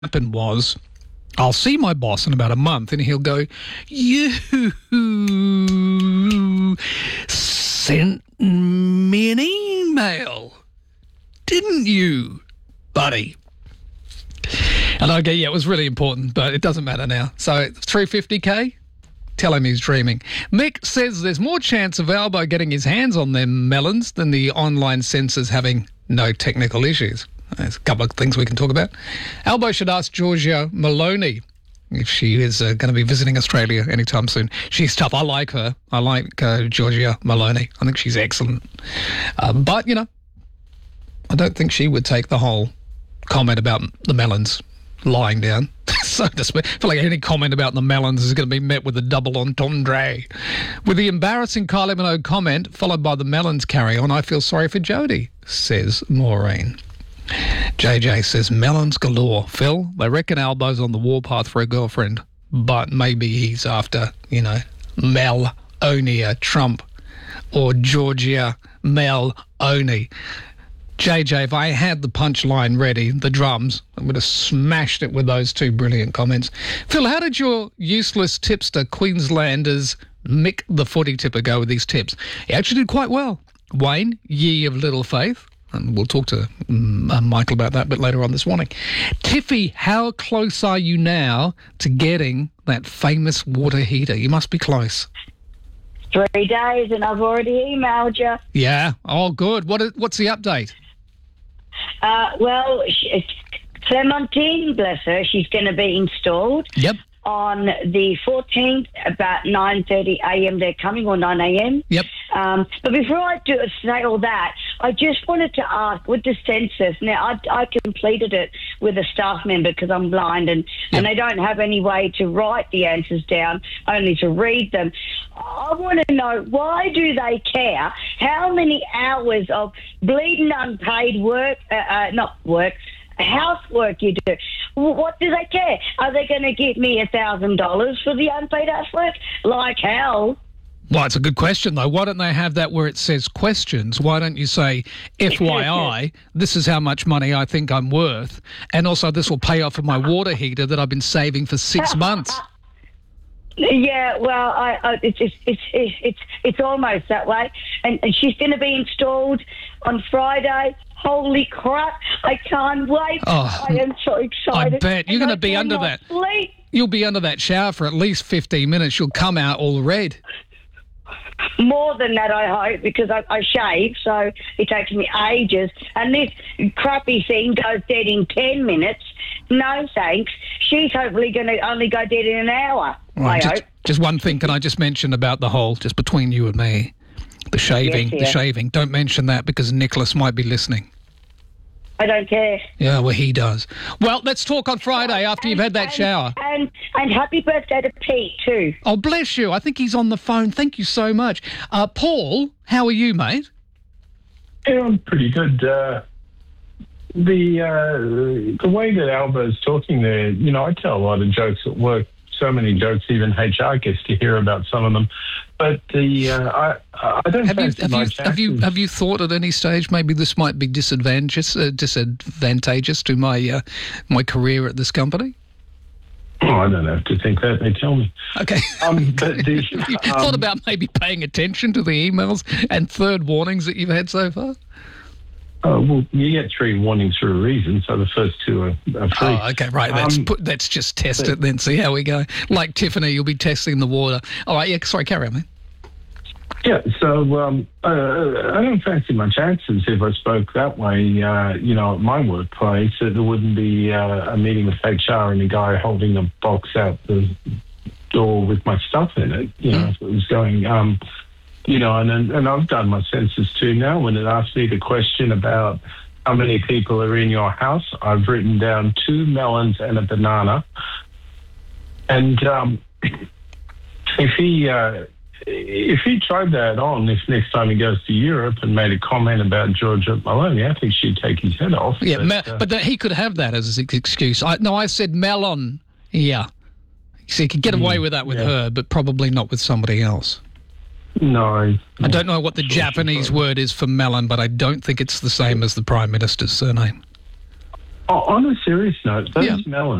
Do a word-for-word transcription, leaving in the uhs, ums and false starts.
happened was, I'll see my boss in about a month and he'll go, you sent me an email, didn't you, buddy? And I go, yeah, it was really important, but it doesn't matter now. So three hundred fifty K? Tell him he's dreaming. Mick says there's more chance of Albo getting his hands on them melons than the online censors having no technical issues. There's a couple of things we can talk about. Albo should ask Georgia Maloney if she is uh, going to be visiting Australia anytime soon. She's tough. I like her. I like uh, Georgia Maloney. I think she's excellent. Uh, but, you know, I don't think she would take the whole comment about the melons lying down. So to speak. I feel like any comment about the melons is going to be met with a double entendre. With the embarrassing Kylie Minogue comment, followed by the melons carry on, I feel sorry for Jodie, says Maureen. J J says, melons galore. Phil, they reckon Albo's on the warpath for a girlfriend, but maybe he's after, you know, Melania Trump or Georgia Meloni. J J, if I had the punchline ready, the drums, I would have smashed it with those two brilliant comments. Phil, how did your useless tipster Queenslanders Mick the footy tipper go with these tips? He actually did quite well. Wayne, ye of little faith. And we'll talk to um, uh, Michael about that a bit later on this morning. Tiffy, how close are you now to getting that famous water heater? You must be close. Three days and I've already emailed you. Yeah. Oh, good. What? Is, what's the update? Uh, well, she, Clementine, bless her, she's going to be installed. Yep. On the fourteenth, about nine thirty a.m. they're coming, or nine a.m. Yep. Um, but before I do say all that, I just wanted to ask, with the census, now I, I completed it with a staff member because I'm blind and, yep. and they don't have any way to write the answers down, only to read them. I want to know, why do they care how many hours of bleeding unpaid work, uh, uh, not work, housework you do? What do they care? Are they going to give me a thousand dollars for the unpaid housework? Like hell. Well, it's a good question, though. Why don't they have that where it says questions? Why don't you say, F Y I, this is how much money I think I'm worth, and also this will pay off for my water heater that I've been saving for six months? Yeah, well, I, I, it's, it's it's it's it's almost that way, and, and she's going to be installed on Friday. Holy crap! I can't wait. Oh, I am so excited. I bet you're going to be under that. Sleep. You'll be under that shower for at least fifteen minutes. You'll come out all red. More than that, I hope, because I, I shave, so it takes me ages. And this crappy thing goes dead in ten minutes. No thanks. She's hopefully going to only go dead in an hour. Right, I just, hope. Just one thing can I just mention about the whole, just between you and me, the shaving, yes, yeah. the shaving. Don't mention that because Nicholas might be listening. I don't care. Yeah, well, he does. Well, let's talk on Friday after and, you've had that and, shower. And and happy birthday to Pete, too. Oh, bless you. I think he's on the phone. Thank you so much. Uh, Paul, how are you, mate? Yeah, I'm pretty good. Uh, the uh, the way that Albo's talking there, you know, I tell a lot of jokes at work. So many jokes, even H R gets to hear about some of them. But the uh, I I don't have you fancy have my you, chances. have you have you thought at any stage maybe this might be disadvantageous uh, disadvantageous to my uh, my career at this company? Oh, I don't have to think that. They tell me. Okay. Um, but the, you um, thought about maybe paying attention to the emails and third warnings that you've had so far? Uh, well, you get three warnings for a reason, so the first two are, are free. Oh, okay, right. Let's Um, put, let's just test but- it then, see how we go. Like Tiffany, you'll be testing the water. All right, yeah, sorry, carry on, man. Yeah, so um, uh, I don't fancy my chances if I spoke that way, uh, you know, at my workplace. Uh, there wouldn't be uh, a meeting with H R and a guy holding a box out the door with my stuff in it, you know, Mm. if it was going... Um, You know, and and I've done my census too now. When it asks me the question about how many people are in your house, I've written down two melons and a banana. And um, if he uh, if he tried that on, if next time he goes to Europe and made a comment about Georgia Maloney, I think she'd take his head off. Yeah, but, me- uh, but that he could have that as his excuse. I, no, I said melon. Yeah. So he could get away with that with yeah. her, but probably not with somebody else. No. I don't know what the Japanese word is for melon, but I don't think it's the same as the Prime Minister's surname. On a serious note, those Yeah. melons